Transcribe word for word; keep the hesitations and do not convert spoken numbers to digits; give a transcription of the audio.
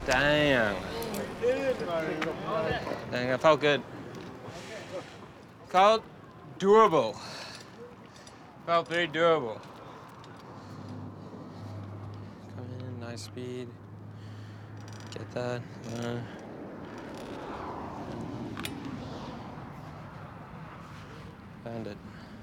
Dang. Dang, that felt good. Felt durable. Felt very durable. Come in, nice speed. Get that. Uh, found it.